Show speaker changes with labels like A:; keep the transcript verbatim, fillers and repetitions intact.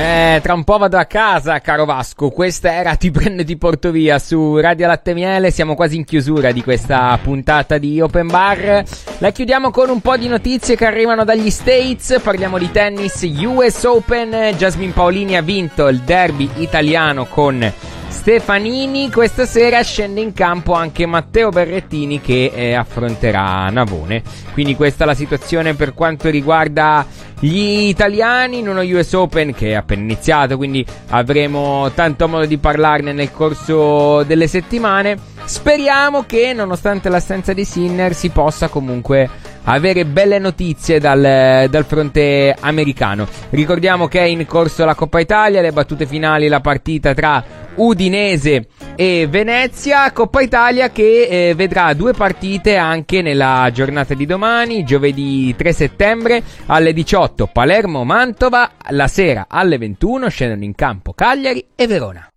A: Eh, tra un po' vado a casa, caro Vasco. Questa era Ti prendo e ti porto via su Radio Latte Miele. Siamo quasi in chiusura di questa puntata di Open Bar. La chiudiamo con un po' di notizie che arrivano dagli States. Parliamo di tennis, U S Open. Jasmine Paolini ha vinto il derby italiano con Stefanini. Questa sera scende in campo anche Matteo Berrettini che eh, affronterà Navone. Quindi questa è la situazione per quanto riguarda gli italiani in uno U S Open che è appena iniziato, quindi avremo tanto modo di parlarne nel corso delle settimane. Speriamo che nonostante l'assenza di Sinner si possa comunque avere belle notizie dal, dal fronte americano. Ricordiamo che è in corso la Coppa Italia, le battute finali, la partita tra Udinese e Venezia. Coppa Italia che eh, vedrà due partite anche nella giornata di domani, giovedì tre settembre alle diciotto Palermo-Mantova, la sera alle ventuno scendono in campo Cagliari e Verona.